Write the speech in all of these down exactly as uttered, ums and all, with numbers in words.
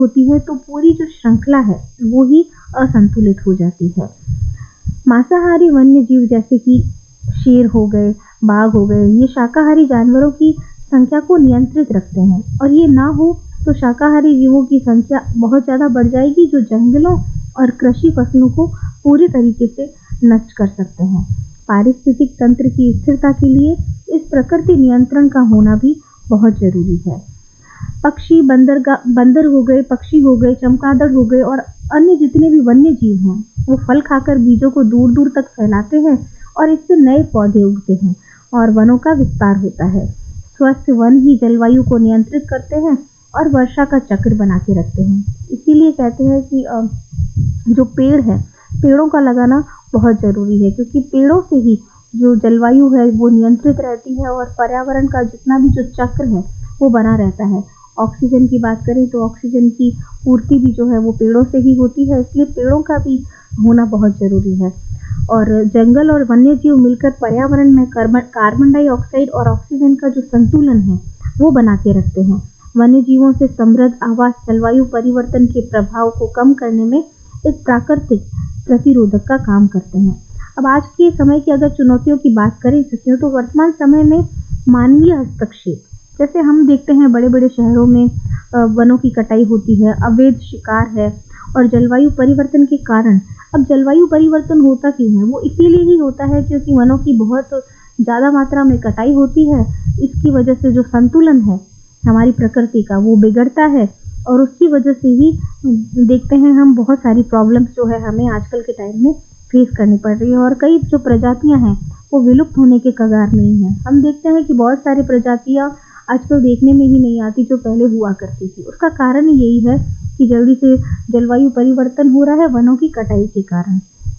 होती है तो पूरी जो श्रृंखला है वो ही असंतुलित हो जाती है। मांसाहारी वन्य जीव जैसे कि शेर हो गए, बाघ हो गए, ये शाकाहारी जानवरों की संख्या को नियंत्रित रखते हैं और ये ना हो तो शाकाहारी जीवों की संख्या बहुत ज़्यादा बढ़ जाएगी जो जंगलों और कृषि फसलों को पूरी तरीके से नष्ट कर सकते हैं। पारिस्थितिक तंत्र की स्थिरता के लिए इस प्रकृति नियंत्रण का होना भी बहुत ज़रूरी है। पक्षी, बंदरगा बंदर हो गए, पक्षी हो गए, चमगादड़ हो गए और अन्य जितने भी वन्य जीव हैं, वो फल खाकर बीजों को दूर दूर तक फैलाते हैं और इससे नए पौधे उगते हैं और वनों का विस्तार होता है। स्वस्थ वन ही जलवायु को नियंत्रित करते हैं और वर्षा का चक्र बना के रखते हैं। इसीलिए कहते हैं कि जो पेड़ है, पेड़ों का लगाना बहुत ज़रूरी है क्योंकि पेड़ों से ही जो जलवायु है वो नियंत्रित रहती है और पर्यावरण का जितना भी जो चक्र है वो बना रहता है। ऑक्सीजन की बात करें तो ऑक्सीजन की पूर्ति भी जो है वो पेड़ों से ही होती है, इसलिए पेड़ों का भी होना बहुत ज़रूरी है। और जंगल और वन्य जीव मिलकर पर्यावरण में कार्बन डाइऑक्साइड और ऑक्सीजन का जो संतुलन है वो बना के रखते हैं। वन्य जीवों से समृद्ध आवास जलवायु परिवर्तन के प्रभाव को कम करने में एक प्राकृतिक प्रतिरोधक का काम करते हैं। अब आज के समय की अगर चुनौतियों की बात करें सकियों तो वर्तमान समय में मानवीय हस्तक्षेप, जैसे हम देखते हैं बड़े बड़े शहरों में वनों की कटाई होती है, अवैध शिकार है और जलवायु परिवर्तन के कारण। अब जलवायु परिवर्तन होता क्यों है? वो इसीलिए ही होता है क्योंकि वनों की बहुत ज़्यादा मात्रा में कटाई होती है। इसकी वजह से जो संतुलन है हमारी प्रकृति का वो बिगड़ता है और उसकी वजह से ही देखते हैं हम बहुत सारी प्रॉब्लम्स जो है हमें आजकल के टाइम में फेस करनी पड़ रही है और कई जो प्रजातियां हैं वो विलुप्त होने के कगार में ही हैं। हम देखते हैं कि बहुत सारी प्रजातियां आजकल देखने में ही नहीं आती जो पहले हुआ करती थी। उसका कारण ही यही है कि जल्दी से जलवायु परिवर्तन हो रहा है वनों की कटाई के कारण,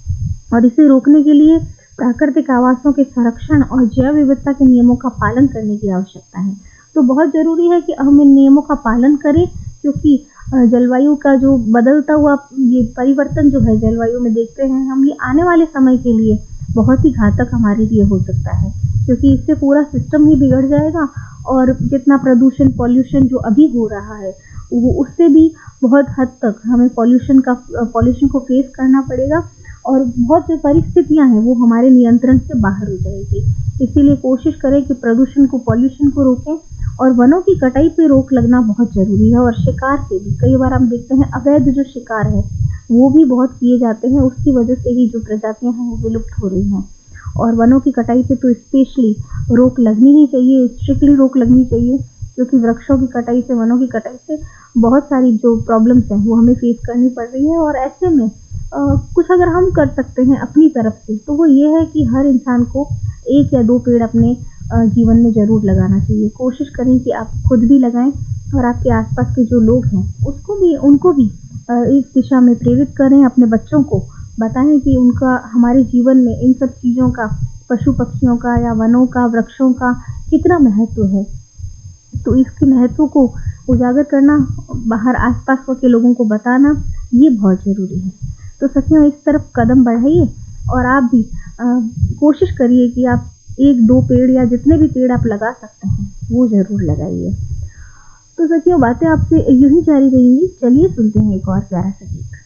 और इसे रोकने के लिए प्राकृतिक आवासों के संरक्षण और जैव विविधता के नियमों का पालन करने की आवश्यकता है। तो बहुत ज़रूरी है कि हम इन नियमों का पालन करें क्योंकि जलवायु का जो बदलता हुआ ये परिवर्तन जो है जलवायु में देखते हैं हम, ये आने वाले समय के लिए बहुत ही घातक हमारे लिए हो सकता है क्योंकि इससे पूरा सिस्टम ही बिगड़ जाएगा और जितना प्रदूषण पॉल्यूशन जो अभी हो रहा है वो उससे भी बहुत हद तक हमें पॉल्यूशन का पॉल्यूशन को फेस करना पड़ेगा और बहुत जो परिस्थितियां हैं वो हमारे नियंत्रण से बाहर हो जाएगी। इसीलिए कोशिश करें कि प्रदूषण को पॉल्यूशन को रोकें और वनों की कटाई पे रोक लगना बहुत ज़रूरी है। और शिकार से भी कई बार हम देखते हैं अवैध जो शिकार है वो भी बहुत किए जाते हैं, उसकी वजह से ही जो प्रजातियां हैं वो विलुप्त हो रही हैं। और वनों की कटाई पे तो स्पेशली रोक लगनी ही चाहिए, स्ट्रिक्टली रोक लगनी चाहिए क्योंकि वृक्षों की कटाई से, वनों की कटाई से बहुत सारी जो प्रॉब्लम्स हैं वो हमें फेस करनी पड़ रही है। और ऐसे में आ, कुछ अगर हम कर सकते हैं अपनी तरफ से तो वो ये है कि हर इंसान को एक या दो पेड़ अपने जीवन में ज़रूर लगाना चाहिए। कोशिश करें कि आप खुद भी लगाएं और आपके आसपास के जो लोग हैं उसको भी उनको भी इस दिशा में प्रेरित करें। अपने बच्चों को बताएं कि उनका हमारे जीवन में इन सब चीज़ों का, पशु पक्षियों का या वनों का, वृक्षों का कितना महत्व है। तो इसके महत्व को उजागर करना, बाहर आसपास के लोगों को बताना, ये बहुत ज़रूरी है। तो सखियों इस तरफ कदम बढ़ाइए और आप भी आ, कोशिश करिए कि आप एक दो पेड़ या जितने भी पेड़ आप लगा सकते हैं वो ज़रूर लगाइए। तो सखियों बातें आपसे यूं ही जारी रहेंगी। चलिए सुनते हैं एक और प्यारा सा गीत।